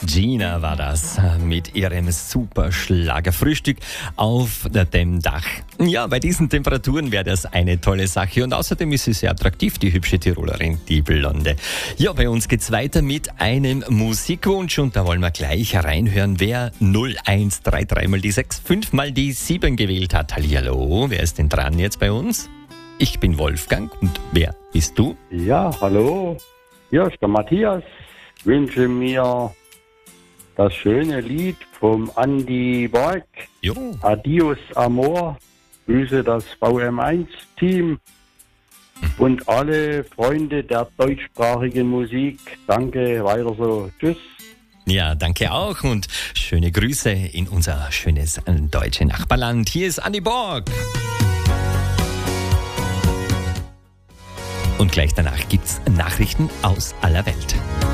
Gina war das mit ihrem Superschlagerfrühstück auf dem Dach. Ja, bei diesen Temperaturen wäre das eine tolle Sache und außerdem ist sie sehr attraktiv, die hübsche Tirolerin, die Blonde. Ja, bei uns geht's weiter mit einem Musikwunsch und da wollen wir gleich reinhören, wer 0133 mal die 6, 5 mal die 7 gewählt hat. Hallihallo, wer ist denn dran jetzt bei uns? Ich bin Wolfgang und wer bist du? Ja, hallo, hier ist der Matthias. Ich wünsche mir das schöne Lied vom Andi Borg. Jo. Adios Amor. Grüße das VM1-Team und alle Freunde der deutschsprachigen Musik. Danke, weiter so. Tschüss. Ja, danke auch und schöne Grüße in unser schönes deutsches Nachbarland. Hier ist Andi Borg. Und gleich danach gibt's Nachrichten aus aller Welt.